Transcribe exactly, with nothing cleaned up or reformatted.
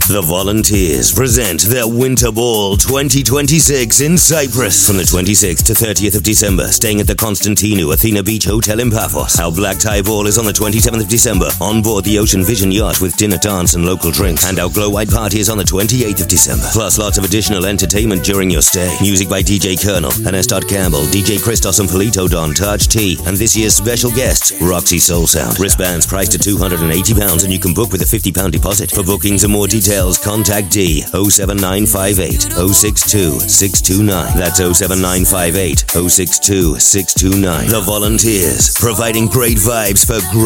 The Volunteers present their Winter Ball twenty twenty-six in Cyprus from the twenty-sixth to thirtieth of December, staying at the Constantinou Athena Beach Hotel in Paphos. Our Black Tie Ball is on the twenty-seventh of December on board the Ocean Vision yacht with dinner, dance and local drinks. And our Glow White Party is on the twenty-eighth of December. Plus lots of additional entertainment during your stay. Music by D J Colonel, Ernest Campbell, D J Christos and Polito Don, Taj T, and this year's special guests, Roxy Soul Sound. Wristbands priced at two hundred eighty pounds and you can book with a fifty pounds deposit. For bookings and more details, contact D oh seven nine five eight oh six two six two nine. That's oh seven nine five eight oh six two six two nine. The Volunteers, providing great vibes for great